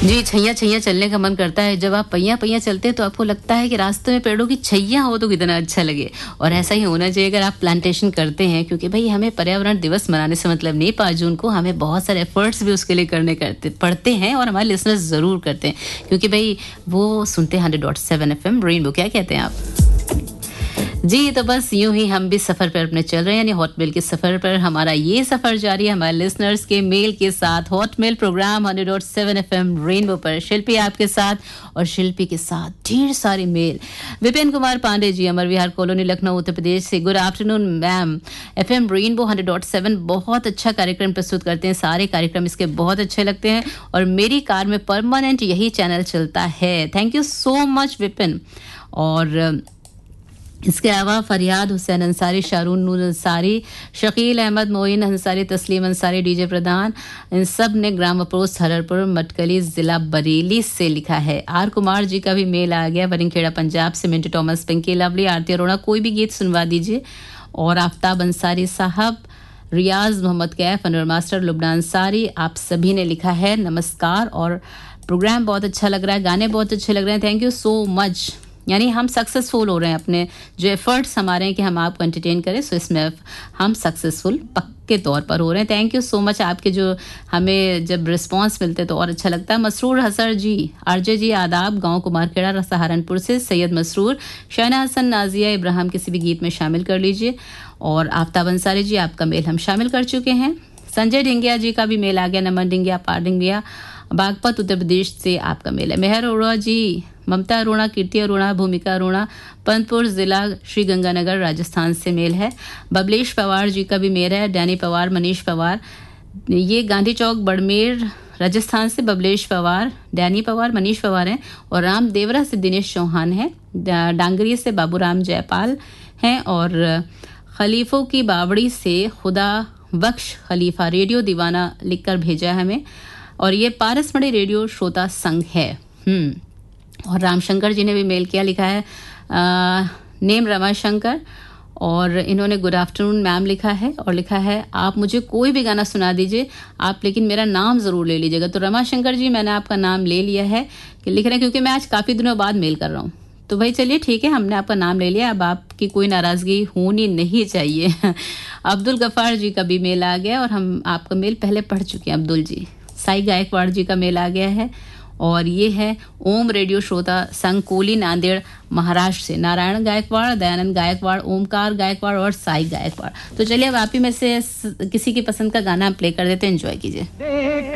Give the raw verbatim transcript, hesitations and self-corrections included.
जी, छैया छैया चलने का मन करता है। जब आप पहिया पहिया चलते हैं तो आपको लगता है कि रास्ते में पेड़ों की छैया हो तो कितना अच्छा लगे। और ऐसा ही होना चाहिए अगर आप प्लांटेशन करते हैं, क्योंकि भाई हमें पर्यावरण दिवस मनाने से मतलब नहीं, पाँच जून को हमें बहुत सारे एफर्ट्स भी उसके लिए करने करते पड़ते हैं और हमारे लिसनर्स ज़रूर करते हैं, क्योंकि भाई वो सुनते हैं hundred dot seven F M rainbow. क्या कहते हैं आप? जी, तो बस यूं ही हम भी सफ़र पर अपने चल रहे हैं, यानी हॉटमेल के सफ़र पर हमारा ये सफ़र जारी है हमारे लिसनर्स के मेल के साथ। Hotmail programme hundred dot seven F M rainbow पर शिल्पी आपके साथ, और शिल्पी के साथ ढेर सारे मेल। विपिन कुमार पांडे जी, अमर विहार कॉलोनी, लखनऊ, उत्तर प्रदेश से। Good afternoon ma'am, F M rainbow hundred dot seven बहुत अच्छा कार्यक्रम प्रस्तुत करते हैं। सारे कार्यक्रम इसके बहुत अच्छे लगते हैं और मेरी कार में परमानेंट यही चैनल चलता है। Thank you so much Vipin. और इसके अलावा फरियाद हुसैन अंसारी, शारून नूर अंसारी, शकील अहमद, मोइन अंसारी, तस्लीम अंसारी, डीजे प्रधान, इन सब ने ग्राम पोस्ट हररपुर मटकली ज़िला बरेली से लिखा है। आर कुमार जी का भी मेल आ गया, बरिंखेड़ा पंजाब से। मिंटू टॉमस, पिंकी लवली, आरती अरोड़ा, कोई भी गीत सुनवा दीजिए। और आफ्ताब अंसारी साहब, रियाज मोहम्मद कैफ, अनवर मास्टर, लुबना अंसारी, आप सभी ने लिखा है नमस्कार और प्रोग्राम बहुत अच्छा लग रहा है, गाने बहुत अच्छे लग रहे हैं। Thank you so much. यानी हम सक्सेसफुल हो रहे हैं, अपने जो एफर्ट्स हमारे हैं कि हम आपको एंटरटेन करें, सो इसमें हम सक्सेसफुल पक्के तौर पर हो रहे हैं। Thank you so much. आपके जो हमें जब रिस्पांस मिलते हैं तो और अच्छा लगता है। मसरूर हसर जी, आरजे जी आदाब, गांव कुमारखेड़ा सहारनपुर से। सैयद मसरूर, शहना हसन, नाजिया इब्राहिम किसी भी गीत में शामिल कर लीजिए। और आफ्ताब अंसारी जी, आपका मेल हम शामिल कर चुके हैं। संजय ढिंगिया जी का भी मेल आ गया, नमन ढिंगिया, पार ढिंगिया, बागपत, उत्तर प्रदेश से आपका मेल है। मेहर अरोड़ा जी, ममता अरोड़ा, कीर्ति अरोड़ा, भूमिका अरोड़ा, पंतपुर ज़िला श्री गंगानगर राजस्थान से मेल है। बबलेश पवार जी का भी मेल है। डैनी पवार, मनीष पवार, ये गांधी चौक बड़मेर राजस्थान से। बबलेश पवार, डैनी पवार, मनीष पवार हैं। और राम देवरा से दिनेश चौहान है। डांगरी से बाबूराम जयपाल हैं। और खलीफों की बावड़ी से खुदा बख्श खलीफा, रेडियो दीवाना लिखकर भेजा है हमें। और ये पारसमढ़ी रेडियो श्रोता संघ है। हम्म और रामशंकर जी ने भी मेल किया, लिखा है आ, नेम रमाशंकर, और इन्होंने गुड आफ्टरनून मैम लिखा है। और लिखा है आप मुझे कोई भी गाना सुना दीजिए आप, लेकिन मेरा नाम ज़रूर ले लीजिएगा। तो रमाशंकर जी, मैंने आपका नाम ले लिया है कि लिख रहे हैं, क्योंकि मैं आज काफ़ी दिनों बाद मेल कर रहा हूँ। तो भाई चलिए ठीक है, हमने आपका नाम ले लिया, अब आपकी कोई नाराज़गी होनी नहीं चाहिए। अब्दुल गफ़ार जी का भी मेल आ गया, और हम आपका मेल पहले पढ़ चुके हैं अब्दुल जी। साई गायकवाड़ जी का मेल आ गया है। और ये है ओम रेडियो श्रोता संघ कोली, नांदेड़, महाराष्ट्र से। नारायण गायकवाड़, दयानंद गायकवाड़, ओमकार गायकवाड़ और साई गायकवाड़। तो चलिए अब आप ही में से किसी की पसंद का गाना प्ले कर देते हैं, एंजॉय कीजिए।